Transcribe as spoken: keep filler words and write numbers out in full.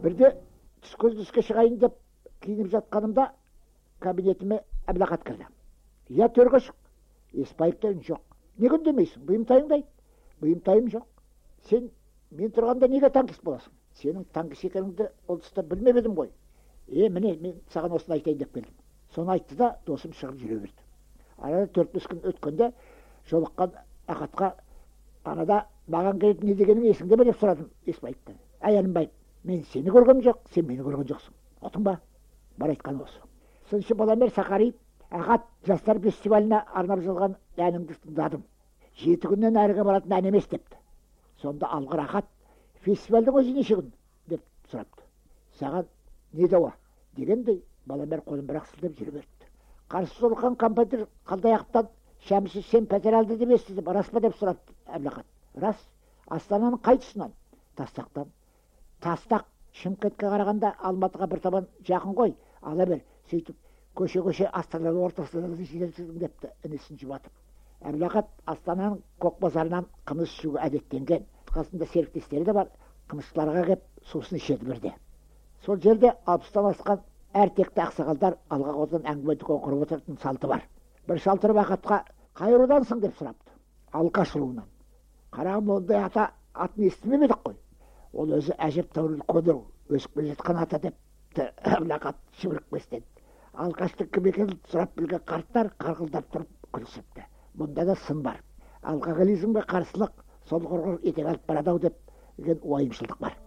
Бірде түс көз түске шығайын деп киініп жатқанымда кабинетіме Әбілақат кірді. Я төрге шық. Еспаевта үн жоқ. Неге үндемейсің? Бұйымтайың дейді. Бұйымтайым жоқ. Сен мен тұрғанда неге танкист боласың? Сенің танкист екеніңді ол тұста білмеп едім ғой. Е, міне, мен саған осыны айтайын деп келдім. Соны айтты да досым шығып жүре берді. Арада төрт бес күн өткенде жолыққан Ақатқа арада маған келіп не дегенің есіңде ме деп сұрадым Еспаевтан. Әй Әлімбаев, мен сені көргем жоқ, сен мені көрген жоқсың. Отың ба? Бар айтқан осы. Сыншы Баламер Сақариев Ақат жастар фестиваліне арнап жазған әніңді тыңдадым. Жеті күннен әріге баратын ән емес депті. Сонда алғыр Ақат, фестивальдің өзі неше күн деп сұрапты. Саған не дауа дегендей Баламер қолын бірақ сілтеп жүре берді. Қарсы тұрған компьютер Қалдаяқовтан Шәмші сен пәтер алды деп естідім, рас па деп сұрапты Әбілақат. Рас. Астананың қай тұсынан? Тастақтан. Тастақ Шымкентке қарағанда Алматыға бір табан жақын ғой. Ала бер, сөйтіп көше-көше Астананың ортасында жүрсің депті інісін жұбатып. Әбілақат Астананың көк базарынан қымыз ішуге әдеттенген. Қасында серіктестері де бар. Қымызшыларға кеп сусын ішеді бірде. Сол жерде алпыстан асқан әртекті ақсақалдар алға қоздан әңгіме дүкен құрып отыратын салты бар. Бір шалтырып Ақатқа қай рудансың деп сұрапты. Алқаш руынан. Қарағым, ондай ата атын естімемедік қой. Ол өзі әжептәуір үлкен өсіп келе жатқан ата депті Әбілақат шімірікпестен. Алқаштың кім екенін сұрап білген қарттар қарқылдап тұрып күлісіпті. Мұнда да сын бар. Алқағализмге қарсылық сол құрғыр етек алып барады ау деп деген уайымшылдық бар.